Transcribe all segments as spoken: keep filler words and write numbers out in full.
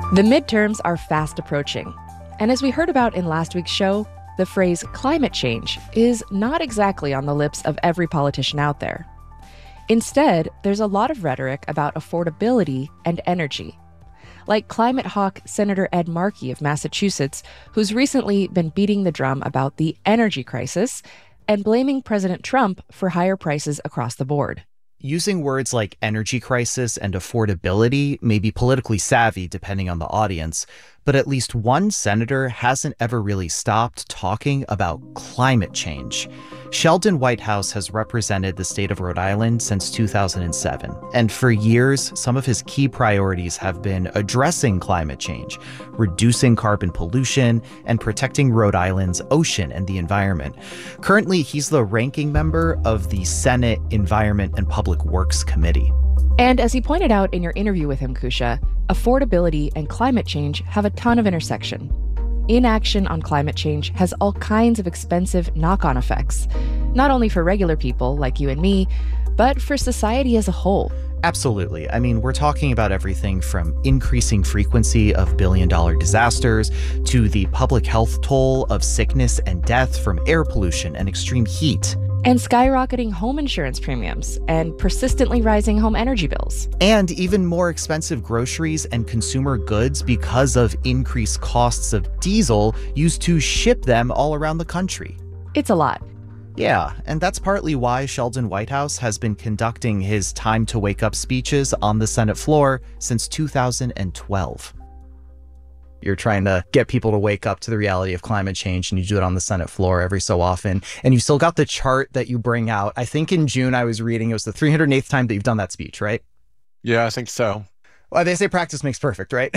The midterms are fast approaching. And as we heard about in last week's show, the phrase climate change is not exactly on the lips of every politician out there. Instead, there's a lot of rhetoric about affordability and energy. Like climate hawk Senator Ed Markey of Massachusetts, who's recently been beating the drum about the energy crisis and blaming President Trump for higher prices across the board. Using words like energy crisis and affordability may be politically savvy depending on the audience, but at least one senator hasn't ever really stopped talking about climate change. Sheldon Whitehouse has represented the state of Rhode Island since two thousand seven, and for years, some of his key priorities have been addressing climate change, reducing carbon pollution, and protecting Rhode Island's ocean and the environment. Currently, he's the ranking member of the Senate Environment and Public Works Committee. And as he pointed out in your interview with him, Kusha, affordability and climate change have a ton of intersection. Inaction on climate change has all kinds of expensive knock-on effects, not only for regular people like you and me, but for society as a whole. Absolutely. I mean, we're talking about everything from increasing frequency of billion-dollar disasters to the public health toll of sickness and death from air pollution and extreme heat. And skyrocketing home insurance premiums and persistently rising home energy bills. And even more expensive groceries and consumer goods because of increased costs of diesel used to ship them all around the country. It's a lot. Yeah, and that's partly why Sheldon Whitehouse has been conducting his Time to Wake Up speeches on the Senate floor since two thousand twelve. You're trying to get people to wake up to the reality of climate change, and you do it on the Senate floor every so often. And you still got the chart that you bring out. I think in June I was reading it was the three hundred eighth time that you've done that speech, right? Yeah, I think so. Well, they say practice makes perfect, right?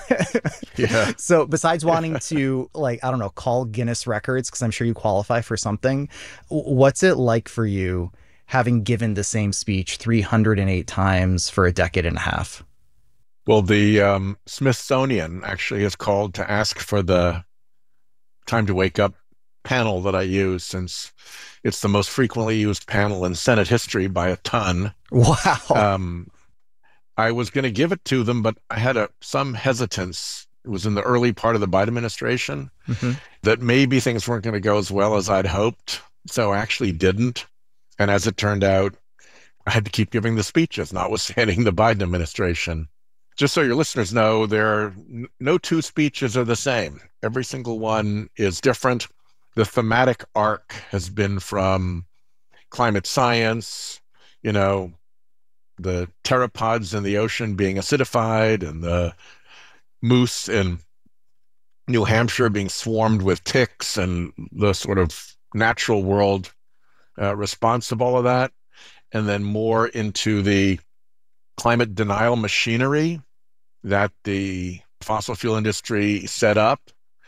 Yeah. So besides wanting to, like, I don't know, call Guinness records, because I'm sure you qualify for something, what's it like for you having given the same speech three hundred eight times for a decade and a half? Well, the um, Smithsonian actually is called to ask for the Time to Wake Up panel that I use, since it's the most frequently used panel in Senate history by a ton. Wow. Um, I was going to give it to them, but I had a, some hesitance. It was in the early part of the Biden administration Mm-hmm. that maybe things weren't going to go as well as I'd hoped. So I actually didn't. And as it turned out, I had to keep giving the speeches, notwithstanding the Biden administration. Just so your listeners know, there are no two speeches are the same. Every single one is different. The thematic arc has been from climate science, you know, the pteropods in the ocean being acidified, and the moose in New Hampshire being swarmed with ticks, and the sort of natural world uh, response of all of that. And then more into the climate denial machinery that the fossil fuel industry set up,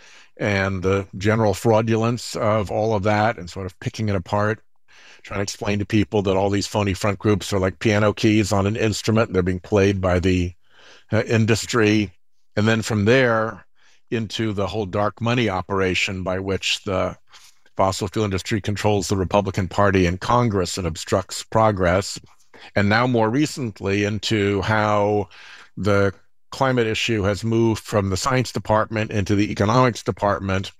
and the general fraudulence of all of that, and sort of picking it apart, trying to explain to people that all these phony front groups are like piano keys on an instrument. They're being played by the uh, industry. And then from there into the whole dark money operation by which the fossil fuel industry controls the Republican Party in Congress and obstructs progress. And now more recently into how the climate issue has moved from the science department into the economics department,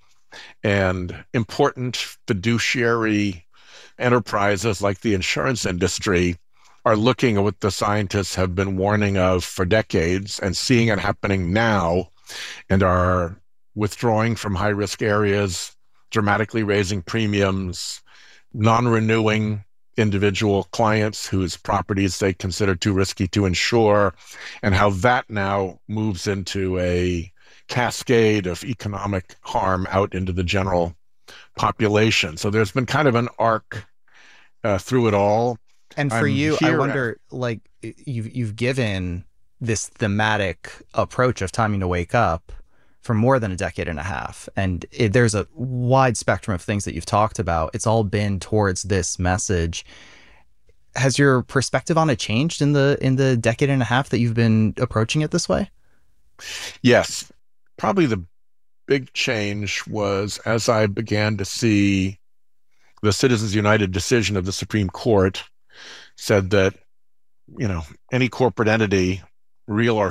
and important fiduciary enterprises like the insurance industry are looking at what the scientists have been warning of for decades and seeing it happening now, and are withdrawing from high-risk areas, dramatically raising premiums, non-renewing individual clients whose properties they consider too risky to insure, and how that now moves into a cascade of economic harm out into the general population. So there's been kind of an arc uh, through it all. And for I'm you, I here- wonder, like, you've, you've given this thematic approach of timing to wake up for more than a decade and a half. And it, there's a wide spectrum of things that you've talked about. It's all been towards this message. Has your perspective on it changed in the in the decade and a half that you've been approaching it this way? Yes. Probably the big change was as I began to see the Citizens United decision of the Supreme Court said that, you know, any corporate entity, real or